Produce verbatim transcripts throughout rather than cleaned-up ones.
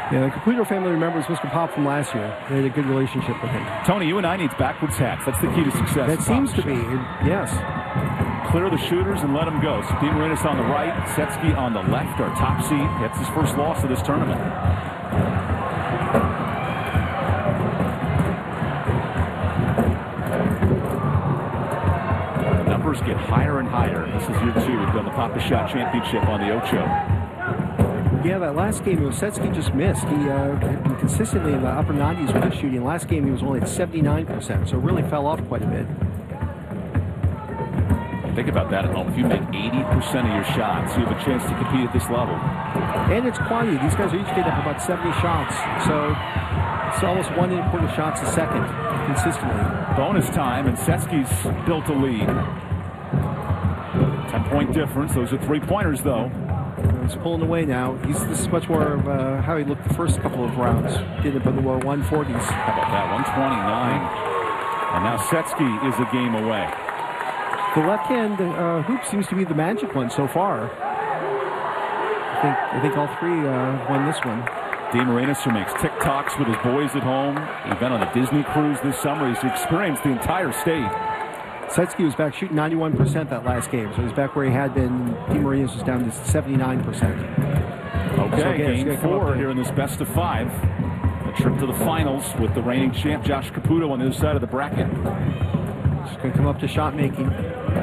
Yeah, the Caputo family remembers Mister Pop from last year. They had a good relationship with him. Tony, you and I needs backwards hats. That's the key to success. That seems to be, yes. Clear the shooters and let them go. So DeMarinis on the right, Setsky on the left, our top seed. That's his first loss of this tournament. The numbers get higher and higher. This is year two. We've done the Pop-A-Shot Championship on the Ocho. Yeah, that last game, Osetsky just missed. He uh, had been consistently in the upper nineties with his shooting. Last game, he was only at seventy-nine percent, so it really fell off quite a bit. Think about that at home. If you make eighty percent of your shots, you have a chance to compete at this level. And it's quantity. These guys are each getting up about seventy shots, so it's almost one and a quarter shots a second consistently. Bonus time, and Setsky's built a lead. ten-point difference. Those are three-pointers, though. He's pulling away now. He's, this is much more of uh, how he looked the first couple of rounds. Did it by the one forties. How about that? one twenty-nine. And now Setsky is a game away. The left-hand uh, hoop seems to be the magic one so far. I think I think all three uh, won this one. DeMarinis, who makes TikToks with his boys at home. He's been on a Disney cruise this summer. He's experienced the entire state. Setsky was back shooting ninety-one percent that last game, so he's back where he had been. DeMarinis was down to seventy-nine percent. Okay, so again, game four here in this best of five. A trip to the finals with the reigning champ Josh Caputo on the other side of the bracket. Just going to come up to shot making.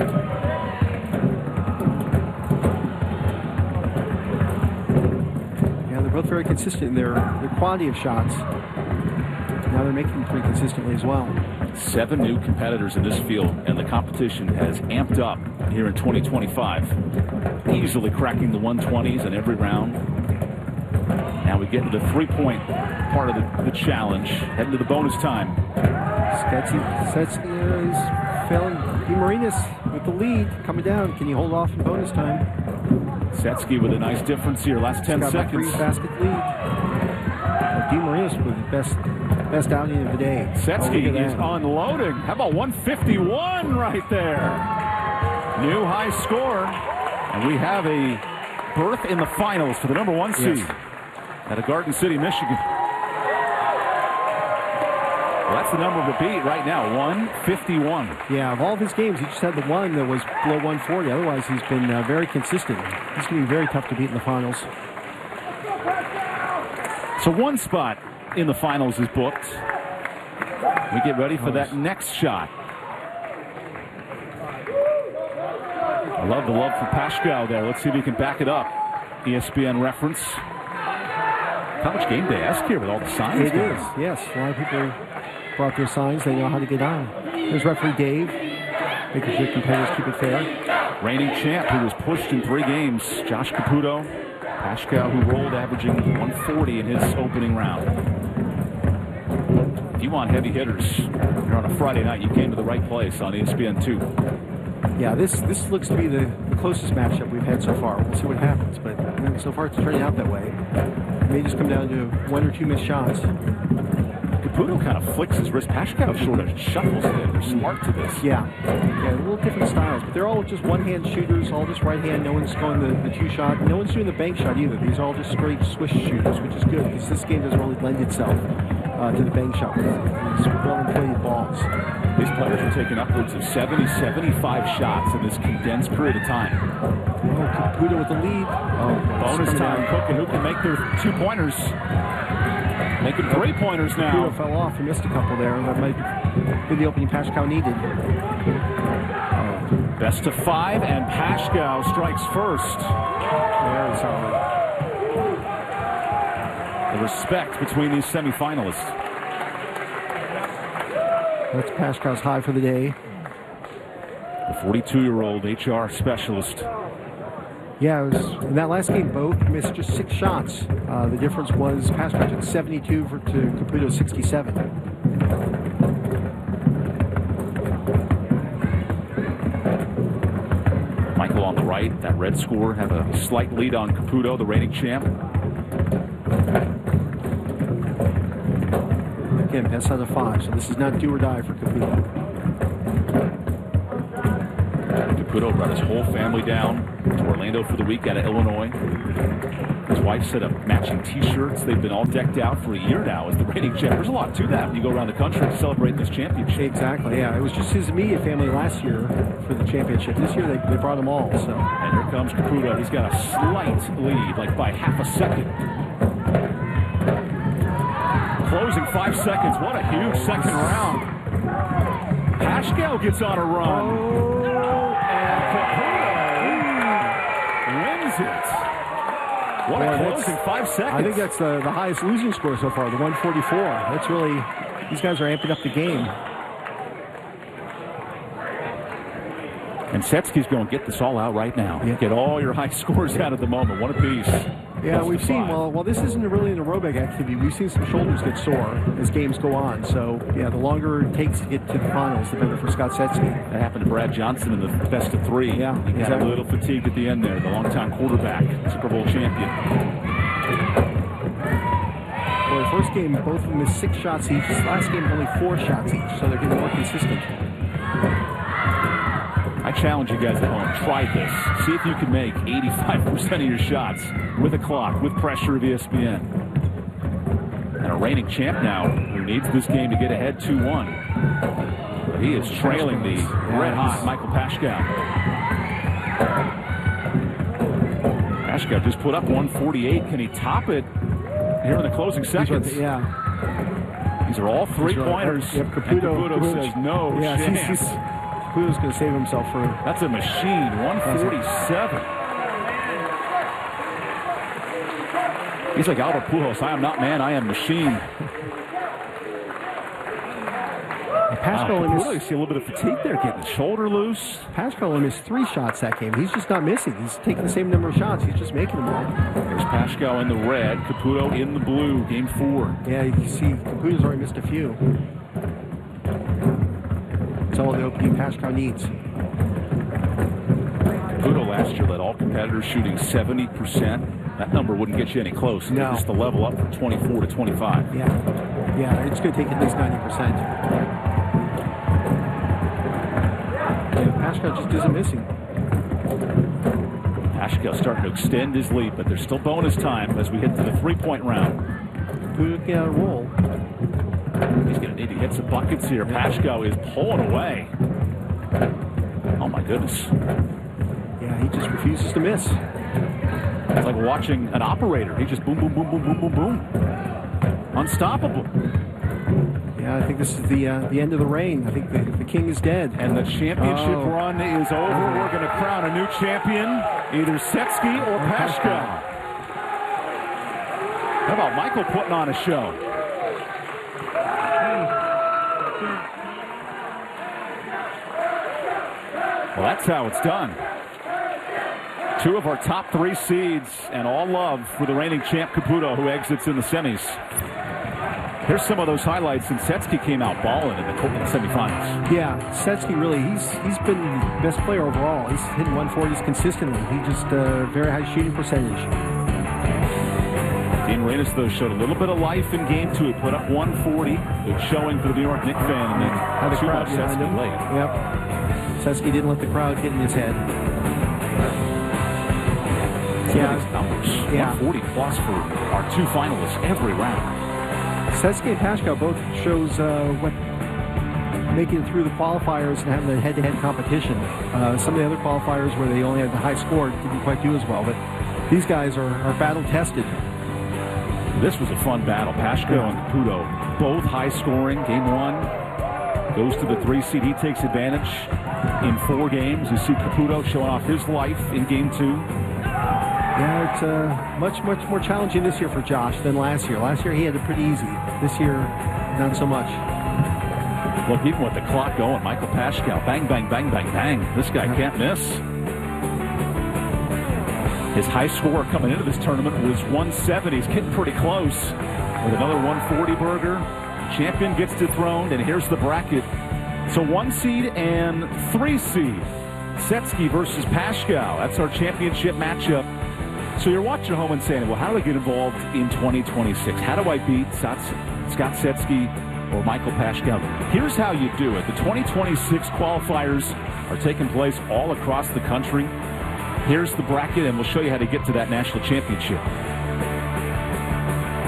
Yeah, they're both very consistent in their, their quantity of shots. Now they're making them pretty consistently as well. Seven new competitors in this field, and the competition has amped up here in twenty twenty-five. Easily cracking the one twenties in every round. Now we get to the three-point part of the, the challenge, heading to the bonus time. Setsky is failing. DeMarinis with the lead, coming down. Can you hold off in bonus time? Setsky with a nice difference here, last ten got seconds. Three basket lead. DeMarinis with the best best outing of the day. Setsky is unloading. How about one fifty-one right there? New high score. And we have a berth in the finals for the number one seed yes. out of Garden City, Michigan. Well, that's the number of the beat right now, one fifty-one. Yeah, of all of his games, he just had the one that was below one forty. Otherwise, he's been uh, very consistent. He's going to be very tough to beat in the finals. So one spot in the finals is booked. We get ready for that next shot. I love the love for Paschal there. Let's see if he can back it up. E S P N reference. College game day esque here with all the signs. It is, yes. A lot of people brought their signs. They know how to get on. There's referee Dave, making sure competitors keep it fair. Reigning champ who was pushed in three games, Josh Caputo. Paschal, who rolled, averaging one forty in his opening round. If you want heavy hitters, you're on a Friday night, you came to the right place on E S P N two. Yeah, this this looks to be the, the closest matchup we've had so far. We'll see what happens, but so far it's turning out that way. It may just come down to one or two missed shots. Caputo kind of flicks his wrist. Paschal sort of shuffles it. They're smart to this. Yeah. Yeah, a little different styles, but they're all just one-hand shooters, all just right-hand. No one's going the, the two-shot. No one's doing the bank shot either. These are all just straight swish shooters, which is good because this game doesn't really lend itself uh, to the bank shot with these well-inflated balls. These players are taking upwards of seventy, seventy-five shots in this condensed period of time. Oh, Caputo with the lead. Oh, bonus time. Cooking, who can make their two-pointers. Making three-pointers now. Caputo fell off. He missed a couple there. That might be the opening Paschal needed. Oh. Best of five, and Paschal strikes first. Very solid. The respect between these semifinalists. That's Paschal's high for the day. The forty-two-year-old H R specialist. Yeah, it was, in that last game, both missed just six shots. Uh, the difference was Paschal took seventy-two for, to Caputo sixty-seven. Michael on the right, that red score, have a slight lead on Caputo, the reigning champ. Again, best out of five, so this is not do or die for Caputo. Caputo brought his whole family down to Orlando for the week out of Illinois. wife set up matching T-shirts. They've been all decked out for a year now as the reigning champ. There's a lot to that when you go around the country celebrating this championship. Exactly, yeah. It was just his immediate family last year for the championship. This year they, they brought them all. So. And here comes Caputo. He's got a slight lead, like by half a second. Closing five seconds. What a huge second round. Paschal gets on a run. Oh, and Caputo wins it. What Boy, a closing five seconds. I think that's the, the highest losing score so far, the one forty-four. That's really, these guys are amping up the game. And Setsky's going to get this all out right now. Yeah. Get all your high scores out at the moment. One apiece. Yeah, we've seen, well, while this isn't really an aerobic activity, we've seen some shoulders get sore as games go on. So, yeah, the longer it takes to get to the finals, the better for Scott Setsky. That happened to Brad Johnson in the best of three. Yeah, he got exactly. a little fatigued at the end there, the longtime quarterback, Super Bowl champion. Well, the first game, both of them missed six shots each. This last game, only four shots each, so they're getting more consistent. I challenge you guys at home. Try this. See if you can make eighty-five percent of your shots with a clock, with pressure of E S P N. And a reigning champ now who needs this game to get ahead two one. But he is trailing the red-hot Michael Paschal. Paschal just put up one forty-eight. Can he top it here in the closing seconds? Right, yeah. These are all three-pointers. Yep, Caputo, Caputo, Caputo says no yeah, chance. He's, he's, Caputo's going to save himself for... That's a machine, one forty-seven. He's like Albert Pujols. I am not man, I am machine. Paschal Wow, only Caputo, you see a little bit of fatigue there, getting the shoulder loose. Paschal only missed three shots that game. He's just not missing. He's taking the same number of shots. He's just making them all. There's Paschal in the red, Caputo in the blue, game four. Yeah, you can see Caputo's already missed a few. That's all the opening Paschal needs. Caputo last year led all competitors shooting seventy percent. That number wouldn't get you any close. No. Just the level up from twenty-four to twenty-five. Yeah, yeah, it's going to take at least ninety percent. Yeah, Paschal just isn't missing. Paschal starting to extend his lead, but there's still bonus time as we hit to the three-point round. Caputo can get a roll. He's going to need to hit some buckets here. Paschal is pulling away. Oh, my goodness. Yeah, he just refuses to miss. It's like watching an operator. He just boom, boom, boom, boom, boom, boom, boom. Unstoppable. Yeah, I think this is the uh, the end of the reign. I think the, the king is dead. And the championship oh. run is over. We're going to crown a new champion, either Setsky or Paschal. How about Michael putting on a show? Well, that's how it's done. Two of our top three seeds, and all love for the reigning champ Caputo, who exits in the semis. Here's some of those highlights since Setsky came out balling in the, in the semifinals. Yeah, Setsky really, he's he's been the best player overall. He's hitting one forties consistently. He just uh, very high shooting percentage. Dean Reyes, though, showed a little bit of life in game two. He put up one forty. Good showing for the New York Knicks fan, and then Had the too crowd much behind Setsky him. late. Yep. Setsky didn't let the crowd get in his head. Yeah, his numbers. Yeah. one forty plus for our two finalists every round. Setsky and Paschal both shows uh, what making it through the qualifiers and having a head-to-head competition. Uh, some of the other qualifiers where they only had the high score didn't quite do as well, but these guys are, are battle-tested. This was a fun battle. Paschal Yeah. and Caputo, both high-scoring. Game one goes to the three seed. He takes advantage in four games. You see Caputo showing off his life in game two. Yeah, it's uh, much, much more challenging this year for Josh than last year. Last year he had it pretty easy. This year, not so much. Look, even with the clock going, Michael Paschal, bang, bang, bang, bang, bang. This guy can't miss. His high score coming into this tournament was one seventy. He's getting pretty close with another one forty burger. Champion gets dethroned, and here's the bracket. So one seed and three seed. Setsky versus Paschal. That's our championship matchup. So you're watching at home and saying, well, how do I get involved in twenty twenty-six? How do I beat Scott Setsky or Michael Paschal? Here's how you do it. The twenty twenty-six qualifiers are taking place all across the country. Here's the bracket, and we'll show you how to get to that national championship.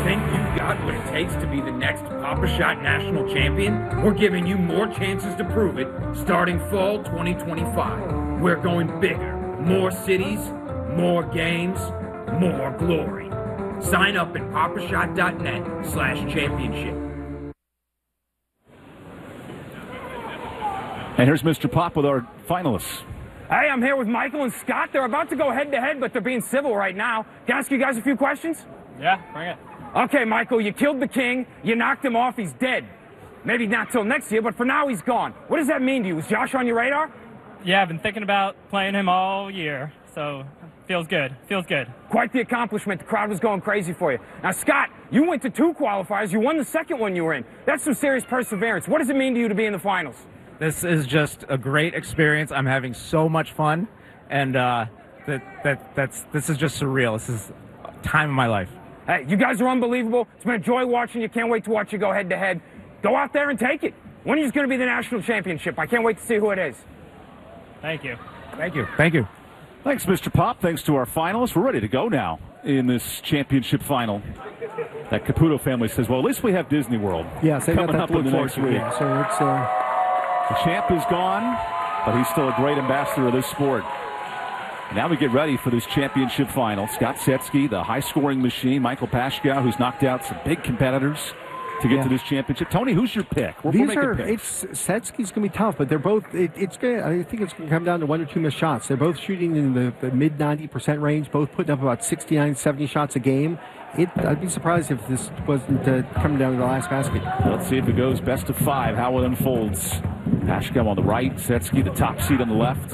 Think you've got what it takes to be the next Pop-A-Shot national champion? We're giving you more chances to prove it starting fall twenty twenty-five. We're going bigger. More cities, more games, more glory. Sign up at Pop-A-Shot.net slash championship. And here's Mister Pop with our finalists. Hey, I'm here with Michael and Scott. They're about to go head-to-head, but they're being civil right now. Can I ask you guys a few questions? Yeah, bring it. Okay, Michael, you killed the king. You knocked him off. He's dead. Maybe not till next year, but for now he's gone. What does that mean to you? Is Josh on your radar? Yeah, I've been thinking about playing him all year, so feels good. Feels good. Quite the accomplishment. The crowd was going crazy for you. Now, Scott, you went to two qualifiers. You won the second one you were in. That's some serious perseverance. What does it mean to you to be in the finals? This is just a great experience. I'm having so much fun, and uh, that that that's this is just surreal. This is a time of my life. Hey, you guys are unbelievable. It's been a joy watching you. Can't wait to watch you go head to head. Go out there and take it. When is going to be the national championship? I can't wait to see who it is. Thank you. Thank you. Thank you. Thanks, Mister Pop. Thanks to our finalists. We're ready to go now in this championship final. That Caputo family says, well, at least we have Disney World. Yes, they got coming that up to in the look next forward to. week. Yeah, so it's uh, The champ is gone, but he's still a great ambassador of this sport. Now we get ready for this championship final. Scott Setsky, the high-scoring machine. Michael Paschal, who's knocked out some big competitors to get yeah. to this championship. Tony, who's your pick? We're, These we're are picks. it's Setsky's going to be tough, but they're both. It, it's going. I think it's going to come down to one or two missed shots. They're both shooting in the, the mid ninety percent range. Both putting up about sixty-nine, seventy shots a game. It, I'd be surprised if this wasn't uh, coming down to the last basket. Let's see if it goes best of five. How it unfolds. Paschal on the right, Setsky the top seed on the left.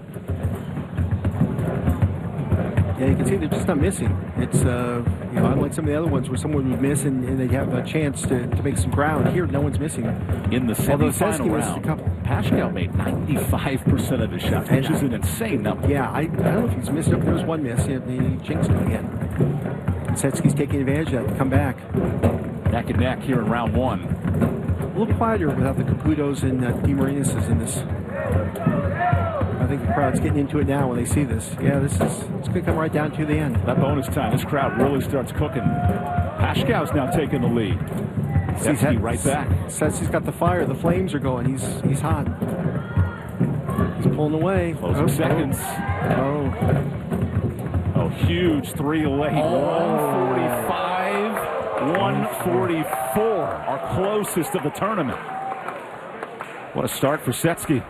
Yeah, you can see they're just not missing. It's, uh, you know, unlike some of the other ones where someone would miss and, and they'd have a chance to, to make some ground. Here, no one's missing. In the semifinal round, couple. Paschal made ninety-five percent of his shots, which And is I, an insane number. Yeah, I, I don't know if he's missed up. There was one miss. He, he jinxed him again. Setsky's taking advantage of that to come back. Neck and neck here in round one. A little quieter without the Caputos and uh, DeMarinis's in this. I think the crowd's getting into it now when they see this. Yeah, this is it's going to come right down to the end. That bonus time, this crowd really starts cooking. Paschal's now taking the lead. Setsky right back. Setsy's got the fire. The flames are going. He's he's hot. He's pulling away. Closing oh, seconds. Oh. Oh, huge three late. one forty-five, one forty-four. Our closest of the tournament. What a start for Setsky.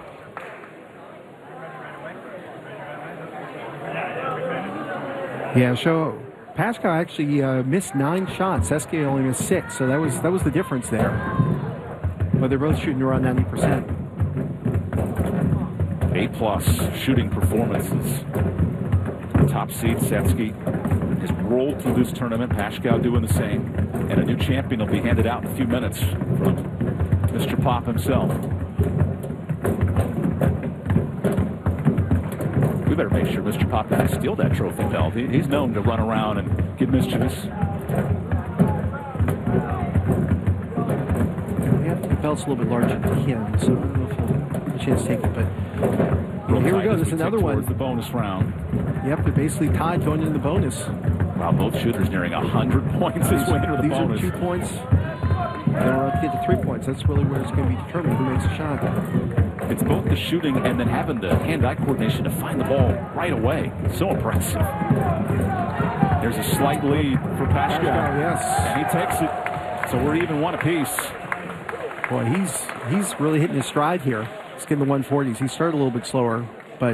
Yeah, so Paschal actually uh, missed nine shots. Setsky only missed six, so that was that was the difference there. But they're both shooting around ninety percent. A-plus shooting performances. Top seed Setsky has rolled through this tournament. Paschal doing the same. And a new champion will be handed out in a few minutes from Mister Pop himself. We better make sure Mister Pop doesn't steal that trophy belt. He, he's known to run around and get mischievous. Yeah, the belt's a little bit larger than him, so I don't know if he'll have a chance to take it. But well, here we go. There's another one. The bonus round. Yep, they're basically tied going into the bonus. Wow, both shooters nearing one hundred points this way into the These bonus. These are two points. Then we're up to get to three points. That's really where it's going to be determined who makes a shot. It's both the shooting and then having the hand-eye coordination to find the ball right away. So impressive. There's a slight lead for Paschal. Yes. And he takes it. So we're even one apiece. Boy, he's he's really hitting his stride here. He's getting the one forties. He started a little bit slower, but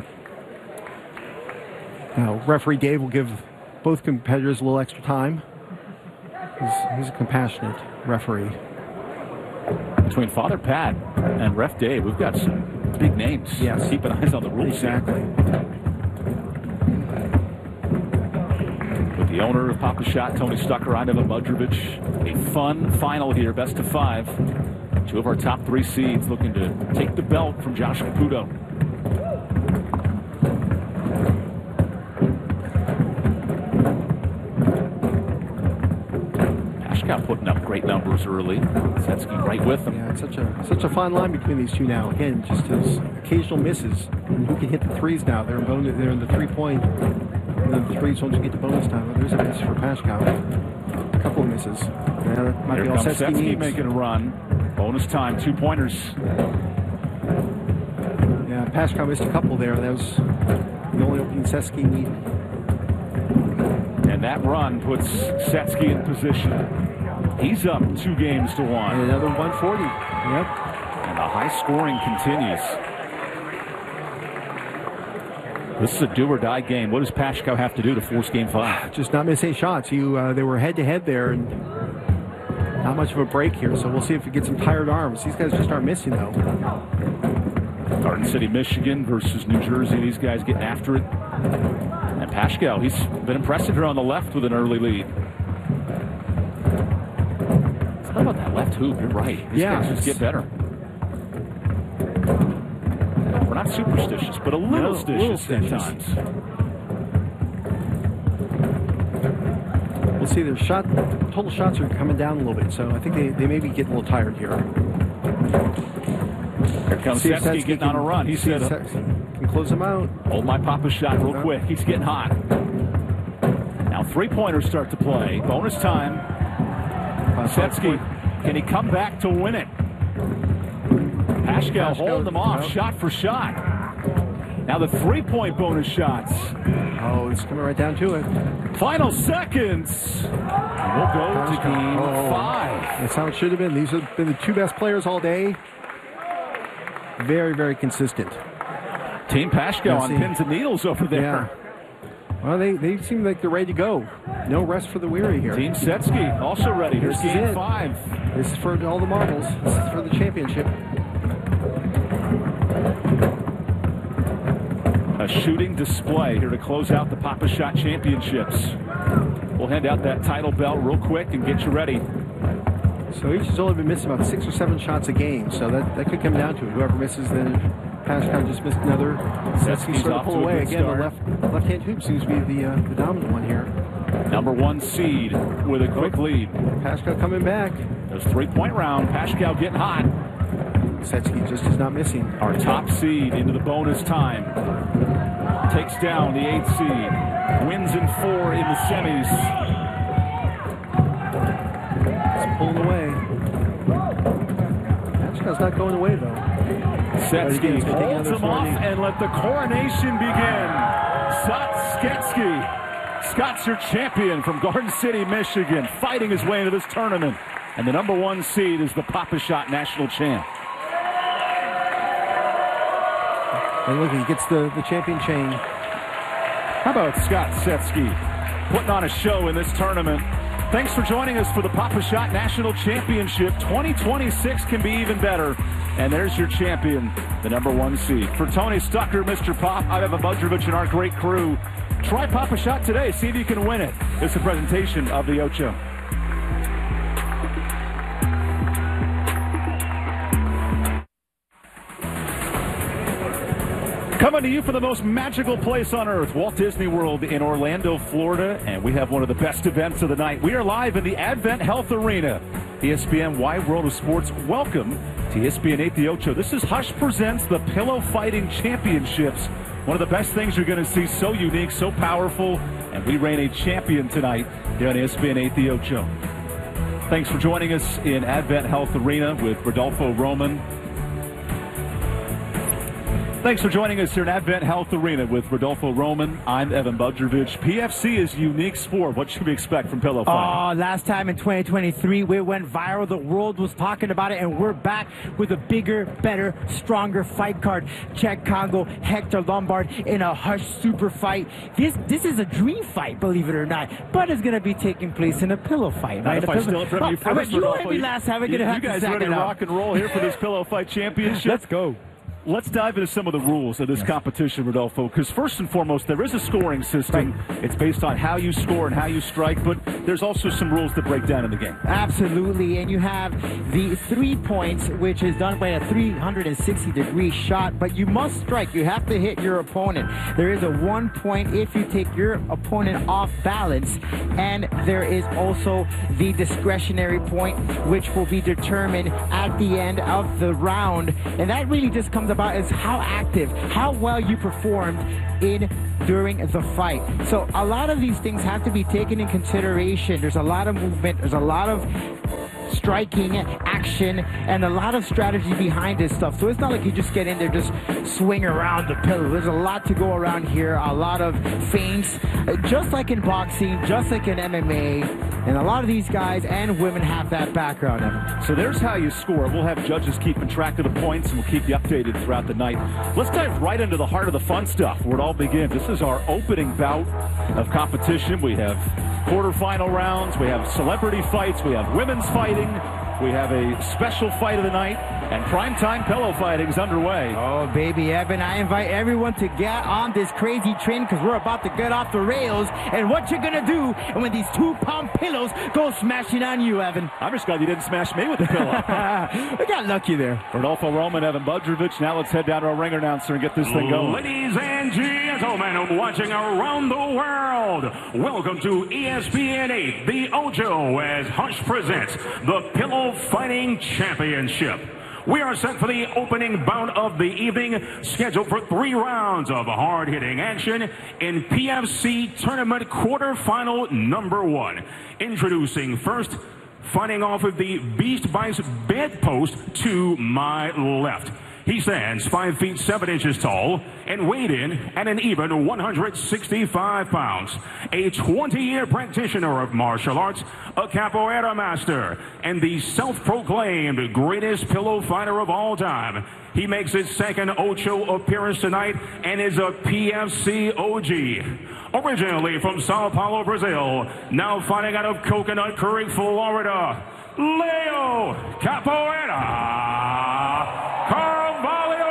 now referee Dave will give both competitors a little extra time. He's, he's a compassionate referee. Between Father Pat and Ref Dave, we've got some big names. Yes. Keeping eyes on the rules. Exactly. With the owner of Pop-A-Shot, Tony Stucker, I'm Evan Mudrovich. A fun final here, best of five. Two of our top three seeds looking to take the belt from Josh Caputo. Paschal putting up great numbers early. Setsky right with him. Yeah, it's such a such a fine line between these two now. Again, just his occasional misses. And who can hit the threes now? They're in bonus, they're in the three point. And then the threes once you get to bonus time. There's a miss for Paschal. A couple of misses. Yeah, that might Here be all comes Setsky Setsky needs. making a run. Bonus time, two pointers. Yeah, Pashkow missed a couple there. That was the only opening Setsky needed. And that run puts Setsky in position. He's up two games to one. And another one forty. Yep. And the high scoring continues. This is a do-or-die game. What does Pashkow have to do to force game five? Just not miss any shots. You, uh, they were head-to-head there, and not much of a break here. So we'll see if we get some tired arms. These guys just aren't missing, though. Garden City, Michigan versus New Jersey. These guys getting after it. And Pashkow, he's been impressive here on the left with an early lead. How about that left hoop? You're right. These Yeah, guys just get better. We're not superstitious, but a little No, stitious little at stitious. times. We'll see their shot, total shots are coming down a little bit. So I think they, they may be getting a little tired here. Here comes See if Setsky Setsky getting on a can- run. He see if said, Setsky can close them out. hold my Papa shot real quick. He's getting hot. Now three-pointers start to play. Bonus time. Setsky, can he come back to win it? Pashkow holding them off no. shot for shot. Now the three-point bonus shots. Oh, it's coming right down to it. Final seconds. And we'll go to game Oh. five. That's how it should have been. These have been the two best players all day. Very, very consistent. Team Pashkow Let's on see. pins and needles over there. Yeah. Well, they, they seem like they're ready to go. No rest for the weary here. Team Setsky also ready. Here's This is game it. five. This is for all the marbles. This is for the championship. A shooting display here to close out the Papa Shot Championships. We'll hand out that title belt real quick and get you ready. So each has only been missing about six or seven shots a game. So that, that could come down to it. Whoever misses, then Pashkow just missed another. Setsky Setsky's sort of off pull to a away good again. start. The left left hand hoop seems to be the uh, the dominant one here. Number one seed with a quick lead. Pashkow coming back. There's three-point round. Pashkow getting hot. Setsky just is not missing. Our top seed into the bonus time. Takes down the eighth seed. Wins in four in the semis. It's pulling away. Pashkow's not going away, though. Setsky But again, holds it's him gonna off take another and let the coronation begin. Scott Setsky. Scott's your champion from Garden City, Michigan, fighting his way into this tournament. And the number one seed is the Papa Shot national champ. And look, he gets the, the champion chain. How about Scott Setsky putting on a show in this tournament? Thanks for joining us for the Papa Shot National Championship. twenty twenty-six can be even better. And there's your champion, the number one seed. For Tony Stucker, Mister Pop, I'm Evan Budrovich and our great crew. Try Papa Shot today. See if you can win it. It's a presentation of the Ocho. Coming to you from the most magical place on earth, Walt Disney World in Orlando, Florida, and we have one of the best events of the night. We are live in the Advent Health Arena. E S P N Wide World of Sports, welcome to E S P N eight The Ocho. This is Hush Presents the Pillow Fighting Championships. One of the best things you're going to see, so unique, so powerful, and we reign a champion tonight here on E S P N eight The Ocho. Thanks for joining us in Advent Health Arena with Rodolfo Roman. Thanks for joining us here in Advent Health Arena with Rodolfo Roman. I'm Evan Budrovich. P F C is a unique sport. What should we expect from pillow fighting? Oh, last time in twenty twenty-three, we went viral. The world was talking about it, and we're back with a bigger, better, stronger fight card. Cheick Kongo, Hector Lombard in a Hush super fight. This this is a dream fight, believe it or not, but it's going to be taking place in a pillow fight. Not Right? if A I pillow- steal it from Oh, you I first, mean, you Rodolfo. and me last time. We're You- going to have you to guys sack ready it to up. rock and roll here for this pillow fight championship? Let's go. Let's dive into some of the rules of this competition, Rodolfo, because first and foremost, there is a scoring system. Right. It's based on how you score and how you strike, but there's also some rules that break down in the game. Absolutely, and you have the three points, which is done by a three hundred sixty degree shot, but you must strike. You have to hit your opponent. There is a one point if you take your opponent off balance, and there is also the discretionary point, which will be determined at the end of the round, and that really just comes about is how active, how well you performed in during the fight. So a lot of these things have to be taken in consideration. There's a lot of movement, there's a lot of striking action, and a lot of strategy behind this stuff. So it's not like you just get in there, just swing around the pillow. There's a lot to go around here, a lot of feints, just like in boxing, just like in M M A. And a lot of these guys and women have that background in them. So there's how you score. We'll have judges keeping track of the points, and we'll keep you updated throughout the night. Let's dive right into the heart of the fun stuff, where it all begins. This is our opening bout of competition. We have quarterfinal rounds, we have celebrity fights, we have women's fighting, we have a special fight of the night, and primetime pillow fighting is underway. Oh, baby, Evan, I invite everyone to get on this crazy train because we're about to get off the rails. And what you're going to do when these two-pound pillows go smashing on you, Evan. I'm just glad you didn't smash me with the pillow. We got lucky there. Rodolfo Roman, Evan Budrovich. Now let's head down to our ring announcer and get this thing going. Ladies and gentlemen watching around the world, welcome to E S P N eight, the Ocho, as Hush presents the Pillow Fighting Championship. We are set for the opening bout of the evening, scheduled for three rounds of hard-hitting action in P F C Tournament Quarterfinal Number One. Introducing first, fighting off of the Beast Bites bedpost to my left. He stands five feet seven inches tall and weighed in at an even one hundred sixty-five pounds. A twenty-year practitioner of martial arts, a capoeira master, and the self-proclaimed greatest pillow fighter of all time. He makes his second Ocho appearance tonight and is a P F C O G. Originally from Sao Paulo, Brazil, now fighting out of Coconut Creek, Florida, Leo Capoeira Carvalho!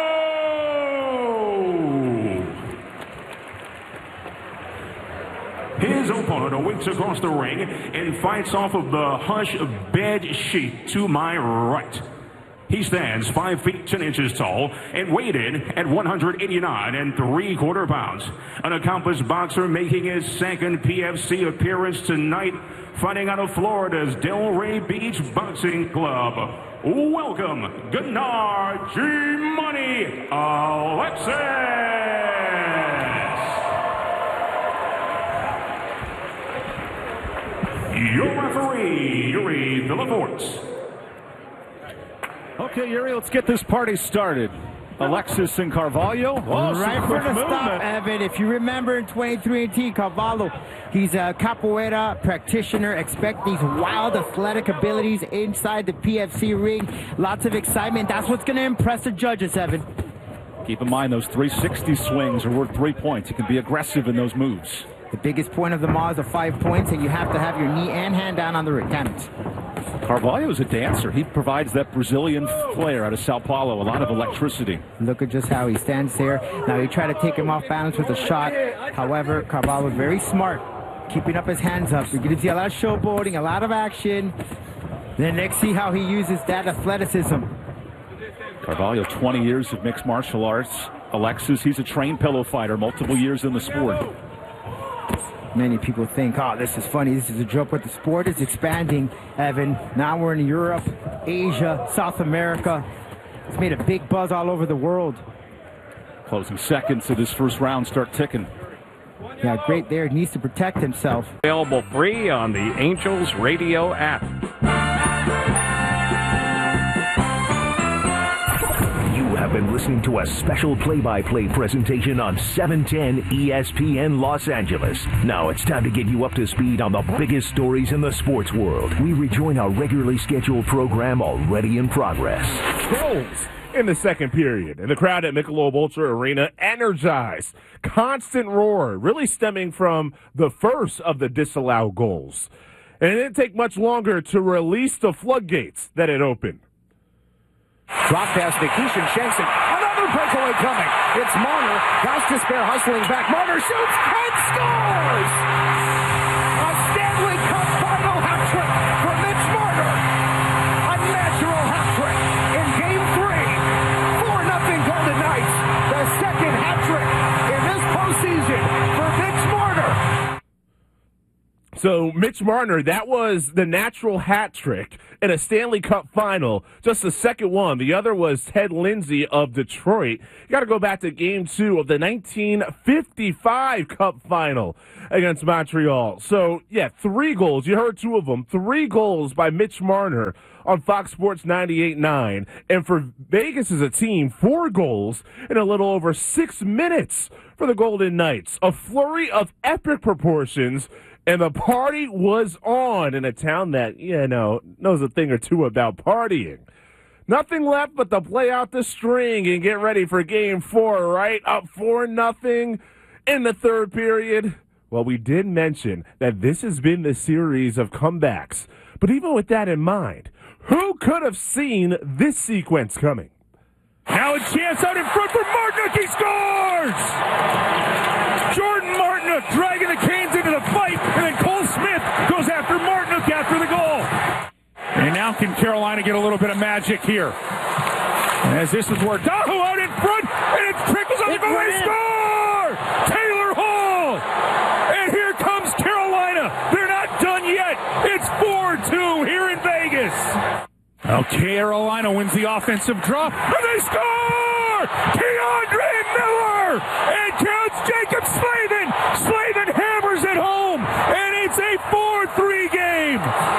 His opponent awaits across the ring and fights off of the Hush bed sheet to my right. He stands five feet ten inches tall and weighed in at one hundred eighty-nine and three quarter pounds. An accomplished boxer making his second P F C appearance tonight, fighting out of Florida's Delray Beach Boxing Club. Welcome, Gunnar G Money Alexis. Your referee, Yuri Villaforte. Okay, Yuri, let's get this party started. Alexis and Carvalho. Oh, right for the movement. stop, Evan. If you remember in twenty-three eighteen, Carvalho, he's a capoeira practitioner. Expect these wild athletic abilities inside the P F C ring. Lots of excitement. That's what's going to impress the judges, Evan. Keep in mind those three sixty swings are worth three points. You can be aggressive in those moves. The biggest point of them all is the five points, and you have to have your knee and hand down on the attempt. Carvalho is a dancer. He provides that Brazilian flair out of Sao Paulo, a lot of electricity. Look at just how he stands there. Now you try to take him off balance with a shot. However, Carvalho is very smart, keeping up his hands up. You're going to see a lot of showboating, a lot of action. Then next, see how he uses that athleticism. Carvalho, twenty years of mixed martial arts. Alexis, he's a trained pillow fighter, multiple years in the sport. Many people think, oh, this is funny, this is a joke, but the sport is expanding, Evan. Now we're in Europe, Asia, South America. It's made a big buzz all over the world. Closing seconds of this first round start ticking. Yeah, great there. He needs to protect himself. Available free on the Angels Radio app. You have been listening to a special play-by-play presentation on seven ten E S P N Los Angeles. Now it's time to get you up to speed on the biggest stories in the sports world. We rejoin our regularly scheduled program already in progress. Goals in the second period, and the crowd at Michelob Ultra Arena energized. Constant roar, really stemming from the first of the disallowed goals. And it didn't take much longer to release the floodgates that had opened. Drop pass, Nikishin Shanks, another breakaway coming. It's Marner. Gosh Despair hustling back. Marner shoots and scores! A Stanley Cup final hat trick for Mitch Marner. A natural hat trick in game three. four nothing Golden Knights. The second hat trick in this postseason for Mitch Marner. So Mitch Marner, that was the natural hat trick in a Stanley Cup final, just the second one. The other was Ted Lindsay of Detroit. You got to go back to game two of the nineteen fifty-five Cup final against Montreal. So, yeah, three goals. You heard two of them. Three goals by Mitch Marner on Fox Sports ninety-eight nine. And for Vegas as a team, four goals in a little over six minutes for the Golden Knights. A flurry of epic proportions. And the party was on in a town that, you know, knows a thing or two about partying. Nothing left but to play out the string and get ready for game four, right? Up four nothing in the third period. Well, we did mention that this has been the series of comebacks. But even with that in mind, who could have seen this sequence coming? Now a chance out in front for Martinook. He scores! Jordan Martinook dragging the Canes into the fight, and then Cole Smith goes after Martinook after the goal. And now can Carolina get a little bit of magic here? As this is where Daho out in front, and it trickles on the goal. They score! Taylor Hall! And here comes Carolina. They're not done yet. It's four two here in Vegas. Now Carolina wins the offensive draw, and they score! Keandre Miller! And counts Jacob Slavin! Slavin hammers it home, and it's a four three game!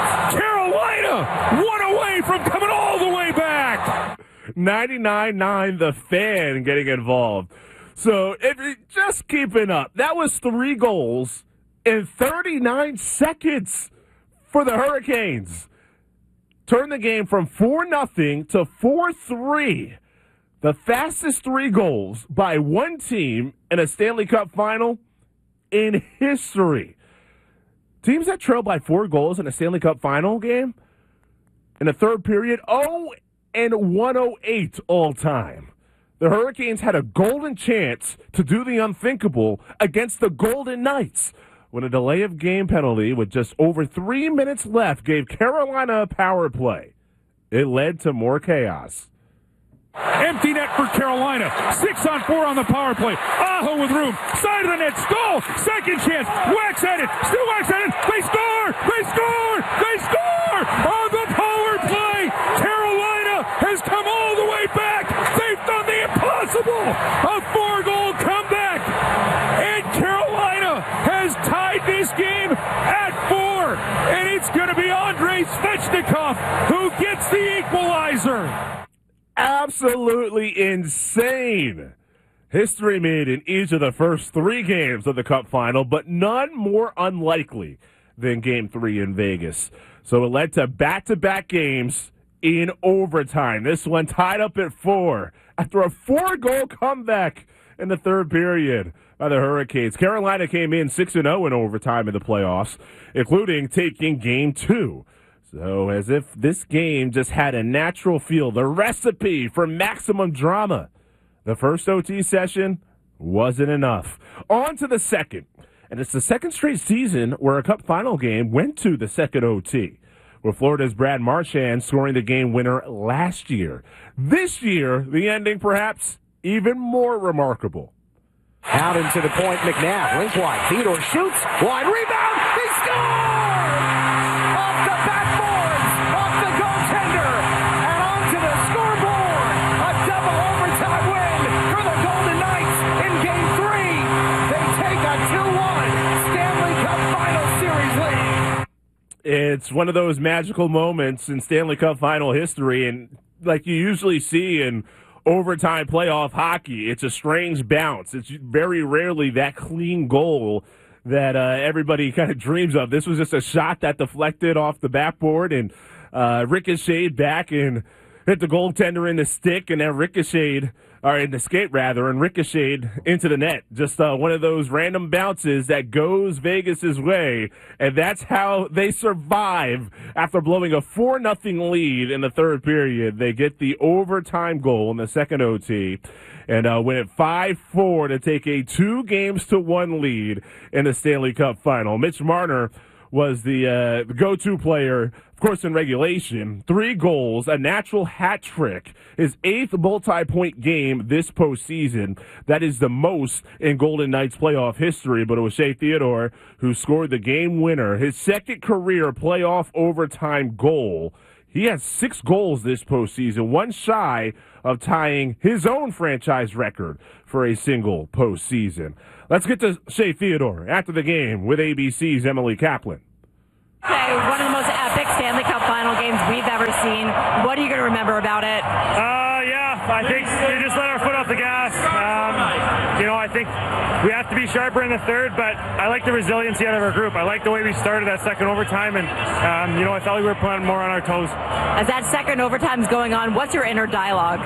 Carolina, one away from coming all the way back! ninety-nine nine The Fan getting involved. So, if you're just keeping up, that was three goals in thirty-nine seconds for the Hurricanes. Turned the game from four nothing to four three. The fastest three goals by one team in a Stanley Cup final in history. Teams that trail by four goals in a Stanley Cup final game in the third period, oh and one oh eight all time. The Hurricanes had a golden chance to do the unthinkable against the Golden Knights when a delay of game penalty with just over three minutes left gave Carolina a power play. It led to more chaos. Empty net for Carolina. Six on four on the power play. Aho with room. Side of the net. Stahl. Second chance. Wax at it. Still Wax at it. They score. They score. They score. On the power play. Carolina has come all the way back. They've done the impossible. A four-goal comeback. And Carolina has tied this game at four. And it's going to be Andrei Svechnikov who gets the equalizer. Absolutely insane. History made in each of the first three games of the Cup final, but none more unlikely than Game three in Vegas. So it led to back-to-back games in overtime. This one tied up at four after a four-goal comeback in the third period by the Hurricanes. Carolina came in six and oh in overtime in the playoffs, including taking Game two. So as if this game just had a natural feel, the recipe for maximum drama. The first O T session wasn't enough. On to the second. And it's the second straight season where a Cup final game went to the second O T, with Florida's Brad Marchand scoring the game winner last year. This year, the ending perhaps even more remarkable. Out into the point, McNabb, link wide. Theodore shoots, wide rebound, they score! Off the backboards, off the goaltender, and onto the scoreboard. A double overtime win for the Golden Knights in Game three. They take a two one Stanley Cup Final Series lead. It's one of those magical moments in Stanley Cup final history, and like you usually see in overtime playoff hockey, it's a strange bounce. It's very rarely that clean goal that uh, everybody kind of dreams of. This was just a shot that deflected off the backboard and uh, ricocheted back and hit the goaltender in the stick, and then ricocheted, or in the skate rather, and ricocheted into the net. Just uh, one of those random bounces that goes Vegas's way, and that's how they survive after blowing a four nothing lead in the third period. They get the overtime goal in the second O T and uh, win it five four to take a two games to one lead in the Stanley Cup final. Mitch Marner was the uh, go-to player Of course, in regulation, three goals, a natural hat trick, his eighth multi-point game this postseason. That is the most in Golden Knights playoff history, but it was Shea Theodore who scored the game winner, his second career playoff overtime goal. He has six goals this postseason, one shy of tying his own franchise record for a single postseason. Let's get to Shea Theodore after the game with A B C's Emily Kaplan. Okay, one of the most epic Stanley Cup final games we've ever seen. What are you going to remember about it? Uh, yeah, I think we just let our foot off the gas. Um, you know, I think we have to be sharper in the third, but I like the resiliency out of our group. I like the way we started that second overtime, and, um, you know, I felt like we were playing more on our toes. As that second overtime's going on, what's your inner dialogue?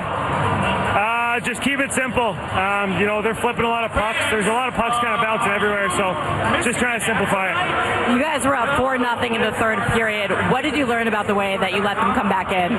Uh, just keep it simple. Um, you know, they're flipping a lot of pucks. There's a lot of pucks kind of bouncing everywhere, so just trying to simplify it. You guys were up four nothing in the third period. What did you learn about the way that you let them come back in?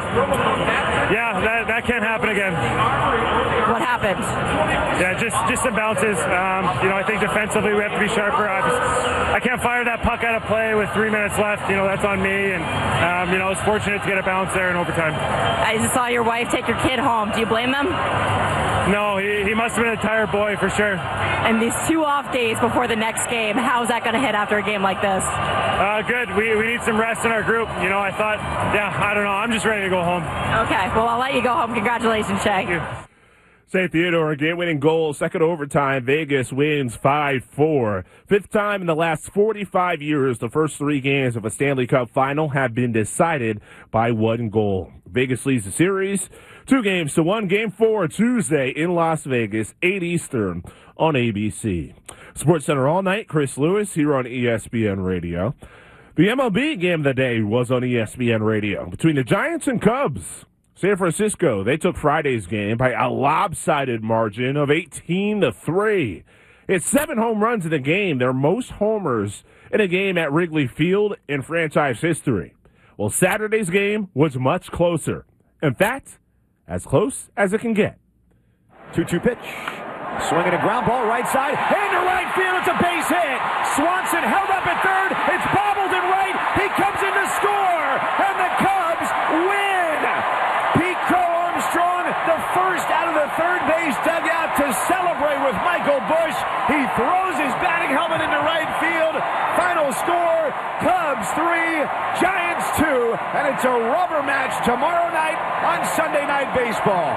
Yeah, that, that can't happen again. What happened? Yeah, just just some bounces. Um, you know, I think defensively we have to be sharper. I, just, I can't fire that puck out of play with three minutes left. You know, that's on me, and um, you know, I was fortunate to get a bounce there in overtime. I just saw your wife take your kid home. Do you blame them? No, he, he must have been a tired boy for sure. And these two off days before the next game, how's that going to hit after a game like this? Uh, good. We, we need some rest in our group. You know, I thought, yeah, I don't know. I'm just ready to go home. Okay, well, I'll let you go home. Congratulations, Shea. Thank you. Shea Theodore, game-winning goal, second overtime. Vegas wins five four. Fifth time in the last forty-five years, the first three games of a Stanley Cup final have been decided by one goal. Vegas leads the series two games to one. Game four Tuesday in Las Vegas, eight Eastern on A B C. Sports Center all night. Chris Lewis here on E S P N Radio. The M L B game of the day was on E S P N Radio between the Giants and Cubs. San Francisco, they took Friday's game by a lopsided margin of eighteen to three. It's seven home runs in the game, their most homers in a game at Wrigley Field in franchise history. Well, Saturday's game was much closer. In fact, as close as it can get. two two pitch. Swinging a ground ball right side. Into right field. It's a base hit. Swanson held up at third. It's bobbled in right. He comes in to score. And the Cubs win. Pete Crow Armstrong, the first out of the third base dugout to celebrate with Michael Busch. He throws his batting helmet into right field. Final score, Cubs three, Giants two. And it's a rubber match tomorrow night on Sunday Night Baseball.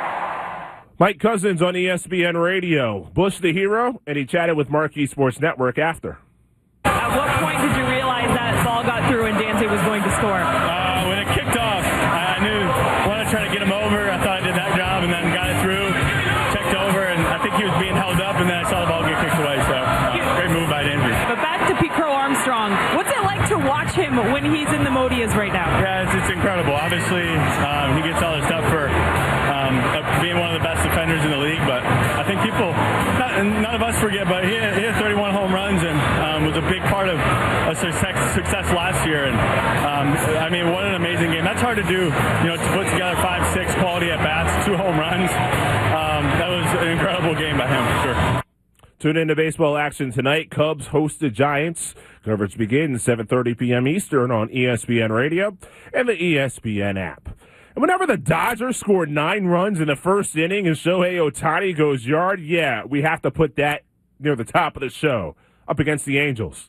Mike Cousins on E S P N Radio. Busch the hero, and he chatted with Marquee Sports Network after. At what point did you realize that ball got through and Dansby was going to score? Uh, when it kicked off, I knew I wanted to try to get him over. I thought I did that job, and then got it through, checked over, and I think he was being held up, and then I saw the ball get kicked away. So uh, great move by Dansby. But back to Pete Crow Armstrong. What's it like to watch him when he's in the mode he is right now? Yeah, it's, it's incredible. Obviously, um, he gets all this stuff for um, being one of the best defenders in the league, but I think people, not, none of us forget, but he had, he had thirty-one home runs and um, was a big part of a success, success last year. And um, I mean, what an amazing game. That's hard to do, you know, to put together five, six quality at bats, two home runs. Um, that was an incredible game by him, for sure. Tune into baseball action tonight. Cubs host the Giants. Coverage begins seven thirty p.m. Eastern on E S P N Radio and the E S P N app. And whenever the Dodgers scored nine runs in the first inning and Shohei Ohtani goes yard, yeah, we have to put that near the top of the show, up against the Angels.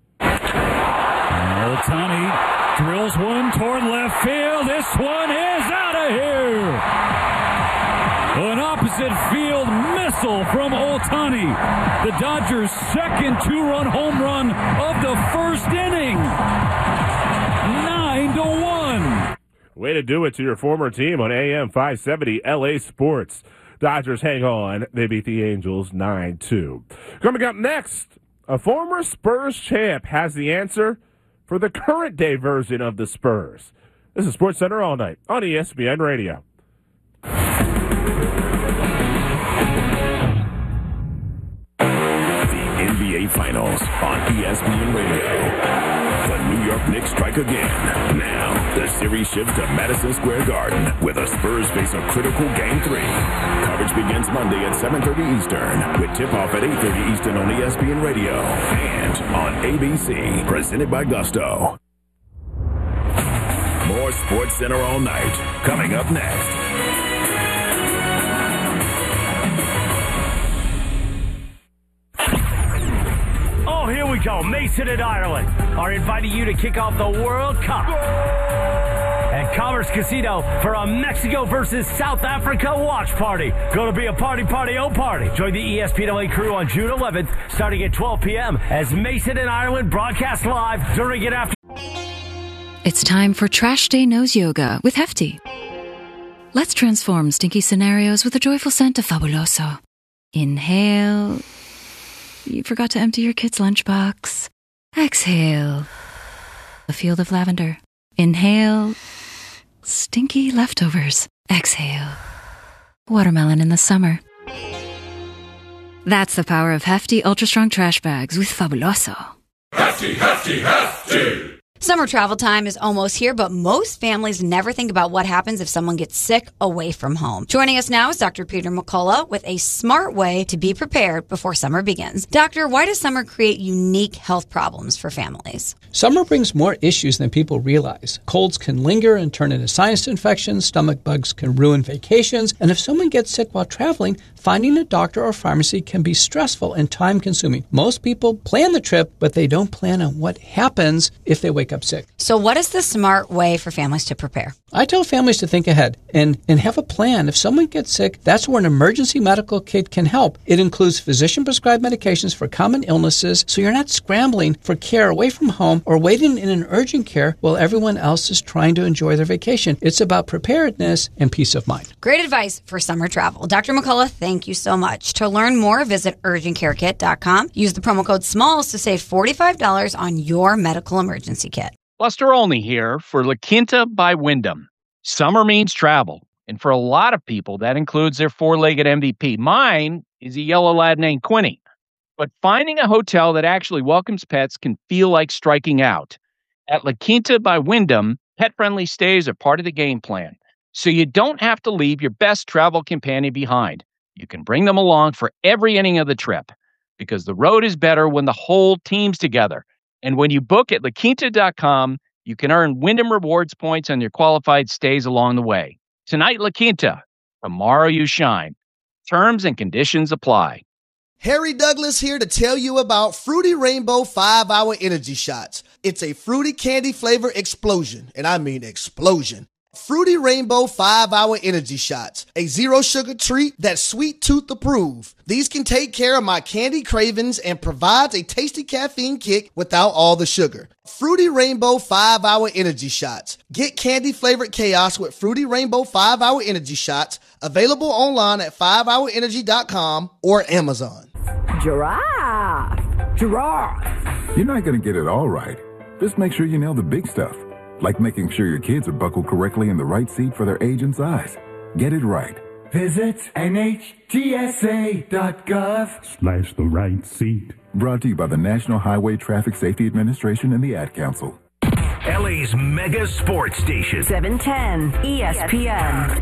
Ohtani drills one toward left field. This one is out of here. An opposite field missile from Ohtani. The Dodgers' second two-run home run of the first inning. Nine to one. Way to do it to your former team on A M five seventy L A Sports. Dodgers hang on. They beat the Angels nine two. Coming up next, a former Spurs champ has the answer for the current day version of the Spurs. This is Sports Center all night on E S P N Radio. The N B A Finals on E S P N Radio. The New York Knicks strike again. Now, the series shifts to Madison Square Garden, where the Spurs face a critical Game three. Coverage begins Monday at seven thirty Eastern, with tip-off at eight thirty Eastern on E S P N Radio and on A B C, presented by Gusto. Sports Center all night. Coming up next. Oh, here we go. Mason and Ireland are inviting you to kick off the World Cup at Commerce Casino for a Mexico versus South Africa watch party. Going to be a party, party, oh party. Join the E S P N L A crew on June eleventh, starting at twelve p.m. as Mason and Ireland broadcast live during and after. It's time for Trash Day Nose Yoga with Hefty. Let's transform stinky scenarios with a joyful scent of Fabuloso. Inhale. You forgot to empty your kid's lunchbox. Exhale. A field of lavender. Inhale. Stinky leftovers. Exhale. Watermelon in the summer. That's the power of Hefty Ultra Strong Trash Bags with Fabuloso. Hefty, hefty, hefty! Summer travel time is almost here, but most families never think about what happens if someone gets sick away from home. Joining us now is Doctor Peter McCullough with a smart way to be prepared before summer begins. Doctor, why does summer create unique health problems for families? Summer brings more issues than people realize. Colds can linger and turn into sinus infections, stomach bugs can ruin vacations, and if someone gets sick while traveling, finding a doctor or pharmacy can be stressful and time-consuming. Most people plan the trip, but they don't plan on what happens if they wake up sick. So what is the smart way for families to prepare? I tell families to think ahead and, and have a plan. If someone gets sick, that's where an emergency medical kit can help. It includes physician-prescribed medications for common illnesses, so you're not scrambling for care away from home or waiting in an urgent care while everyone else is trying to enjoy their vacation. It's about preparedness and peace of mind. Great advice for summer travel. Doctor McCullough, thank you so much. To learn more, visit urgent care kit dot com. Use the promo code SMALLS to save forty-five dollars on your medical emergency kit. Buster Olney here for La Quinta by Wyndham. Summer means travel, and for a lot of people, that includes their four-legged M V P. Mine is a yellow lad named Quinny. But finding a hotel that actually welcomes pets can feel like striking out. At La Quinta by Wyndham, pet-friendly stays are part of the game plan, so you don't have to leave your best travel companion behind. You can bring them along for every inning of the trip, because the road is better when the whole team's together. And when you book at La Quinta dot com, you can earn Wyndham Rewards points on your qualified stays along the way. Tonight, La Quinta. Tomorrow, you shine. Terms and conditions apply. Harry Douglas here to tell you about Fruity Rainbow five hour Energy Shots. It's a fruity candy flavor explosion, and I mean explosion. Fruity Rainbow five hour Energy Shots, a zero sugar treat that's sweet tooth approved. These can take care of my candy cravings and provides a tasty caffeine kick without all the sugar. Fruity Rainbow five hour Energy Shots. Get candy flavored chaos with Fruity Rainbow five hour Energy Shots, available online at five hour energy dot com or Amazon. Giraffe! Giraffe! You're not going to get it all right. Just make sure you nail the big stuff. Like making sure your kids are buckled correctly in the right seat for their age and size. Get it right. Visit N H T S A dot gov Slash the right seat. Brought to you by the National Highway Traffic Safety Administration and the Ad Council. L A's mega sports station. seven ten E S P N.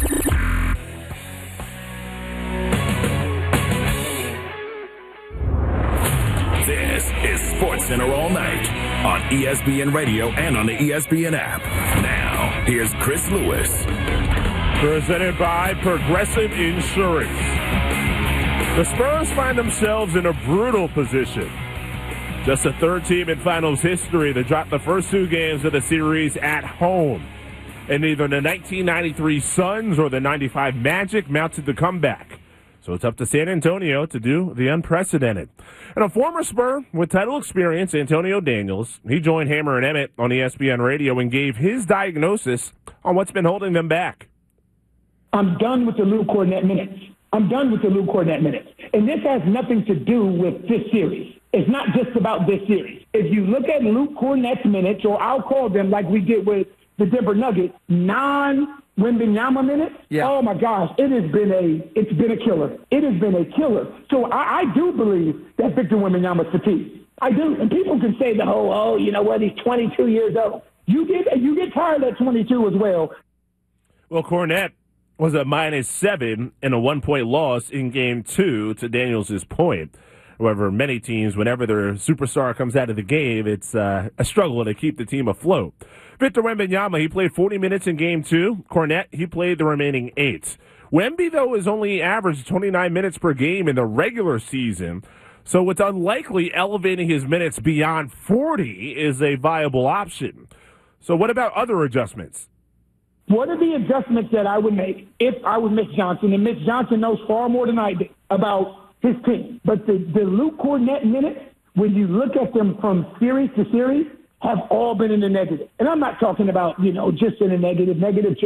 This is Sports Center all night on E S P N Radio and on the E S P N app. Now, here's Chris Lewis. Presented by Progressive Insurance. The Spurs find themselves in a brutal position. Just the third team in finals history to drop the first two games of the series at home. And neither the nineteen ninety-three Suns or the ninety-five Magic mounted the comeback. So it's up to San Antonio to do the unprecedented. And a former Spur with title experience, Antonio Daniels, he joined Hammer and Emmett on E S P N Radio and gave his diagnosis on what's been holding them back. I'm done with the Luke Cornett minutes. I'm done with the Luke Cornett minutes. And this has nothing to do with this series. It's not just about this series. If you look at Luke Cornett's minutes, or I'll call them like we did with the Denver Nuggets, non Wembanyama minutes. Yeah. Oh my gosh, it has been a it's been a killer. It has been a killer. So I, I do believe that Victor Wembanyama's fatigued. I do, and people can say the whole oh you know what he's twenty-two years old. You get you get tired at twenty-two as well. Well, Cornett was a minus seven and a one point loss in game two to Daniels' point. However, many teams, whenever their superstar comes out of the game, it's uh, a struggle to keep the team afloat. Victor Wembanyama, he played forty minutes in game two. Cornette, he played the remaining eight. Wemby, though, has only averaged twenty-nine minutes per game in the regular season, so it's unlikely elevating his minutes beyond forty is a viable option. So what about other adjustments? What are the adjustments that I would make if I was Mitch Johnson? And Mitch Johnson knows far more than I do about his team. But the, the Luke Cornette minutes, when you look at them from series to series, have all been in the negative. And I'm not talking about, you know, just in a negative, negative